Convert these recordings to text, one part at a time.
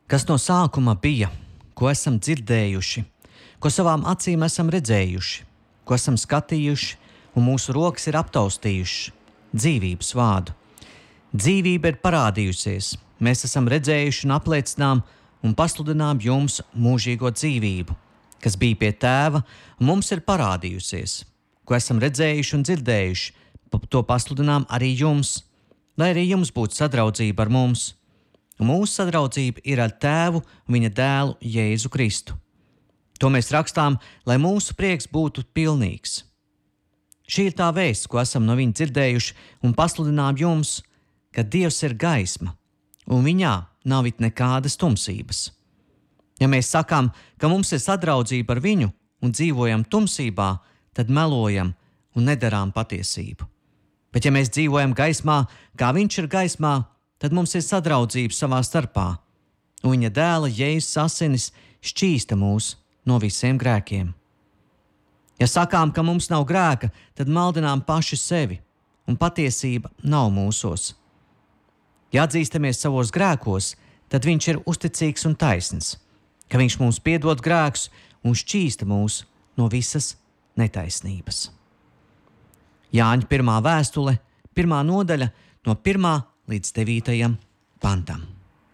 Kas no sākuma bija, ko esam dzirdējuši, ko savām acīm esam redzējuši, ko esam skatījuši un mūsu rokas ir aptaustījušas dzīvības vārdu. Dzīvība ir parādījusies, mēs esam redzējuši un apliecinām un pasludinām jums mūžīgo dzīvību, kas bija pie tēva un mums ir parādījusies, ko esam redzējuši un dzirdējuši, to pasludinām arī jums, lai arī jums būtu sadraudzība ar mums. Un mūsu sadraudzība ir ar tēvu un viņa dēlu Jēzu Kristu. To mēs rakstām, lai mūsu prieks būtu pilnīgs. Šī ir tā vēsts, ko esam no viņa dzirdējuši un pasludinām jums, ka Dievs ir gaisma, un viņā nav it nekādas tumsības. Ja mēs sakām, ka mums ir sadraudzība ar viņu un dzīvojam tumsībā, tad melojam un nedarām patiesību. Bet ja mēs dzīvojam gaismā, kā viņš ir gaismā, tad mums ir sadraudzība savā starpā, un viņa dēla Jēzus asinis šķīsta mūs no visiem grēkiem. Ja sakām, ka mums nav grēka, tad maldinām paši sevi, un patiesība nav mūsos. Ja atzīstamies savos grēkos, tad viņš ir uzticīgs un taisns, ka viņš mums piedod grēkus un šķīsta mūs no visas netaisnības. Jāņa 1. vēstule, 1. nodaļa, no 1. līdz 9. pantam.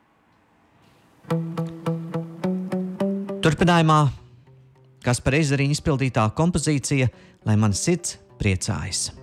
Turpinājumā Kaspara Ezeriņa izpildītā kompozīcija Lai mana sirds priecājas.